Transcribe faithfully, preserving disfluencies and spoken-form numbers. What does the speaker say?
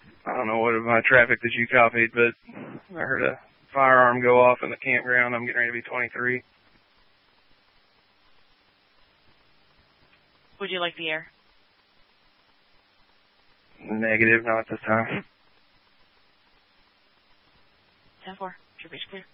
I don't know what of my traffic that you copied, but I heard a firearm go off in the campground. I'm getting ready to be twenty-three. Would you like the air? Negative, not at this time. ten four. Your base clear.